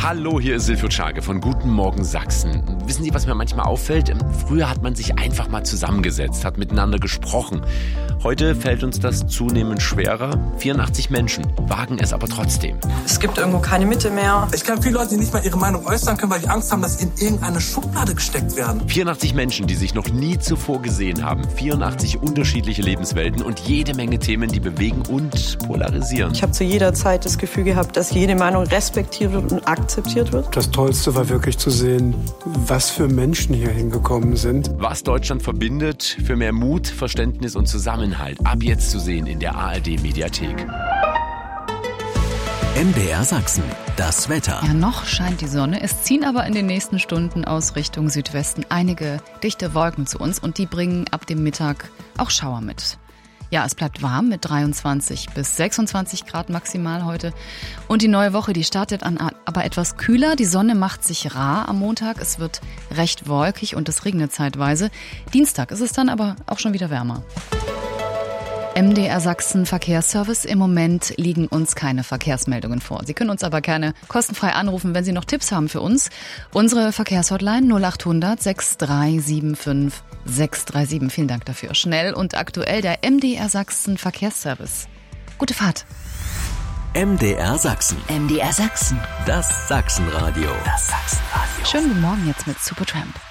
Hallo, hier ist Silvio Czarge von Guten Morgen Sachsen. Wissen Sie, was mir manchmal auffällt? Früher hat man sich einfach mal zusammengesetzt, hat miteinander gesprochen. Heute fällt uns das zunehmend schwerer. 84 Menschen wagen es aber trotzdem. Es gibt irgendwo keine Mitte mehr. Ich kenne viele Leute, die nicht mal ihre Meinung äußern können, weil die Angst haben, dass sie in irgendeine Schublade gesteckt werden. 84 Menschen, die sich noch nie zuvor gesehen haben. 84 unterschiedliche Lebenswelten und jede Menge Themen, die bewegen und polarisieren. Ich habe zu jeder Zeit das Gefühl gehabt, dass jede Meinung respektiert wird und akzeptiert wird. Das Tollste war wirklich zu sehen, was für Menschen hier hingekommen sind. Was Deutschland verbindet, für mehr Mut, Verständnis und Zusammenhalt. Ab jetzt zu sehen in der ARD-Mediathek. MDR Sachsen, das Wetter. Ja, noch scheint die Sonne. Es ziehen aber in den nächsten Stunden aus Richtung Südwesten einige dichte Wolken zu uns und die bringen ab dem Mittag auch Schauer mit. Ja, es bleibt warm mit 23 bis 26 Grad maximal heute. Und die neue Woche, die startet aber etwas kühler. Die Sonne macht sich rar am Montag. Es wird recht wolkig und es regnet zeitweise. Dienstag ist es dann aber auch schon wieder wärmer. MDR Sachsen Verkehrsservice. Im Moment liegen uns keine Verkehrsmeldungen vor. Sie können uns aber gerne kostenfrei anrufen, wenn Sie noch Tipps haben für uns. Unsere Verkehrshotline 0800 6375 637. Vielen Dank dafür. Schnell und aktuell der MDR Sachsen Verkehrsservice. Gute Fahrt. MDR Sachsen. MDR Sachsen. Das Sachsenradio. Schönen guten Morgen jetzt mit Supertramp.